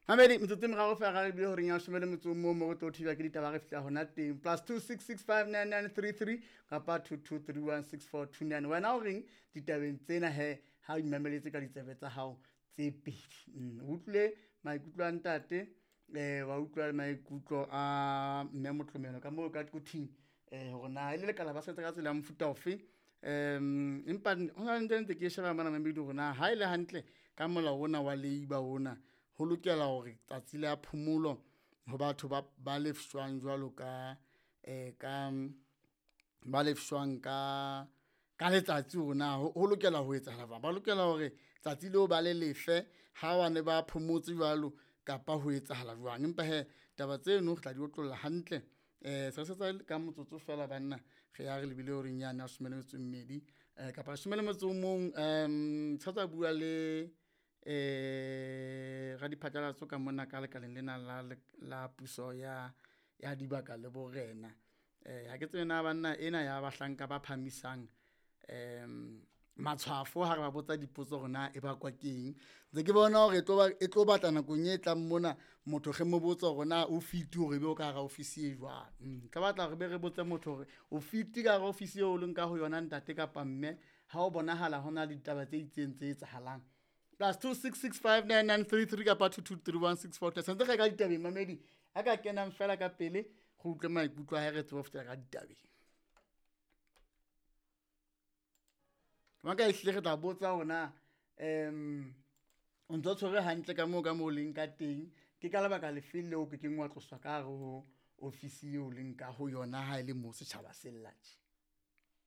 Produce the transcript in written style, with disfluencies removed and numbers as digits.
Mamedi metsotso meraro fela ga re bile gore nya somele motso mo mo go tlo thiba ke ditaba re fitla gona teng +266599933 kapa 22316429 wena o reng ditabeng tsena he ha o imameletse ka ditsebe tsa hao tse pedi o utlwile maikutlo a ntate wa utlwa maikutlo a mme Motlomelo ka mo ka kuthing gore na ile le kala ba setsa ka tsela mfuta ofe empa ho na ntse ke sheba mana Mamedi gore na ha ile hantle ka molao ona wa leiba ona ho lokela hore tsatsi la phomolo ho batho ba lefshwang jwalo ka ba lefshwang ka letsatsi ona ho lokela ho etsahala ba lokela hore tsatsi leo ba le lefe ha ba ne ba phomotse jwalo kapa ho etsahala jwang empa he taba tseno re tla di otlolla hantle se setsa ka motsotso fela banna ge ya re lebile hore nyane a 12 kapa 13 tsatsa bua le ga diphatlalatso ka mona ka lekaleng lena la puso ya dibaka le borena ha ke tsena banna ena ya bahlanka ba phamisang matshwafo ha re ba botsa dipotso rona e ba kwa keng ntse ke bona hore e tlo batla nakong e tlang mona motho ge mo botsa rona o fiti hore be o ka ga ofisi e jwang ka batla re be re botse motho hore o fiti ka ga ofisi eo leng ka ho yona ntate kapa mme ha o bonahala hona le ditaba tse itseng tse etsahalang +266599933 kapa 223164 sentse re ka ditabeng Mamedi a ka kenang fela ka pele go utlwe maikutlo a re tsebo feta ka ditabeng maka ihle re tla botsa ona o ntse tshwere hantle ka mo leng ka teng ke ka lebaka le file o ke kengwa tloswa ka go ofisi eo leng ka ho yona ha ile mo setjhaba sellaje